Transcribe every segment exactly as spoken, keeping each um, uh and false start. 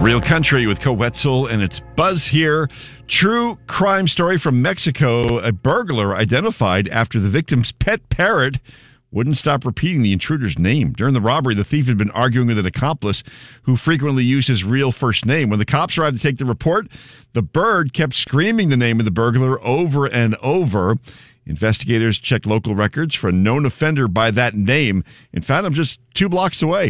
Real Country with Co Wetzel, and it's Buzz here. True crime story from Mexico. A burglar identified after the victim's pet parrot wouldn't stop repeating the intruder's name. During the robbery, the thief had been arguing with an accomplice who frequently used his real first name. When the cops arrived to take the report, the bird kept screaming the name of the burglar over and over. Investigators checked local records for a known offender by that name and found him just two blocks away.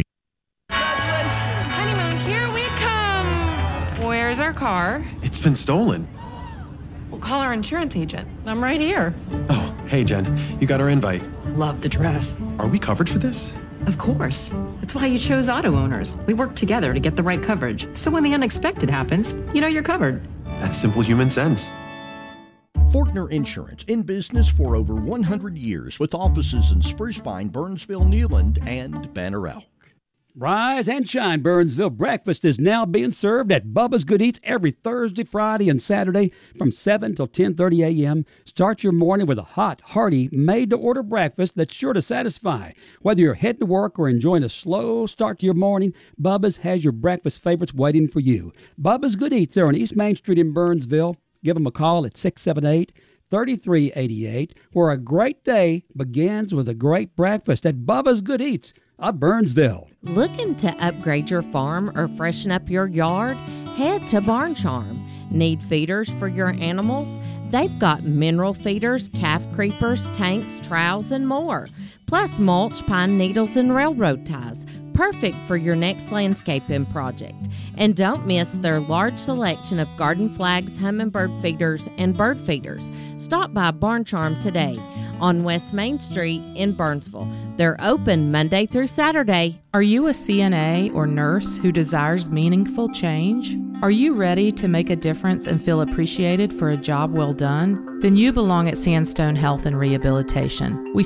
Honeymoon, here we come. Where's our car? It's been stolen. We'll call our insurance agent. I'm right here. Oh, hey, Jen. You got our invite. Love the dress. Are we covered for this? Of course. That's why you chose Auto Owners. We work together to get the right coverage. So when the unexpected happens, you know you're covered. That's simple human sense. Fortner Insurance, in business for over one hundred years with offices in Spruce Pine, Burnsville, Newland, and Banner Elk. Rise and shine, Burnsville. Breakfast is now being served at Bubba's Good Eats every Thursday, Friday, and Saturday from seven till ten thirty a.m. Start your morning with a hot, hearty, made-to-order breakfast that's sure to satisfy. Whether you're heading to work or enjoying a slow start to your morning, Bubba's has your breakfast favorites waiting for you. Bubba's Good Eats, they're on East Main Street in Burnsville. Give them a call at six seven eight, three three eight eight, where a great day begins with a great breakfast at Bubba's Good Eats of Burnsville. Looking to upgrade your farm or freshen up your yard? Head to Barn Charm. Need feeders for your animals? They've got mineral feeders, calf creepers, tanks, troughs, and more. Plus mulch, pine needles, and railroad ties. Perfect for your next landscaping project. And don't miss their large selection of garden flags, hummingbird feeders, and bird feeders. Stop by Barn Charm today on West Main Street in Burnsville. They're open Monday through Saturday. Are you a C N A or nurse who desires meaningful change? Are you ready to make a difference and feel appreciated for a job well done? Then you belong at Sandstone Health and Rehabilitation. We